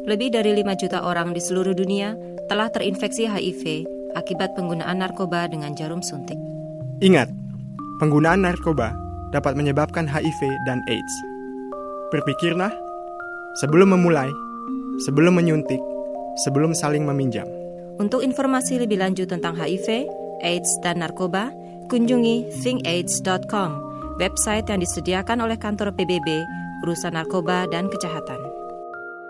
lebih dari 5 juta orang di seluruh dunia telah terinfeksi HIV akibat penggunaan narkoba dengan jarum suntik. Ingat, penggunaan narkoba dapat menyebabkan HIV dan AIDS. Berpikirlah sebelum memulai, sebelum menyuntik, sebelum saling meminjam. Untuk informasi lebih lanjut tentang HIV, AIDS, dan narkoba, kunjungi thinkaids.com, website yang disediakan oleh kantor PBB, urusan narkoba dan kejahatan.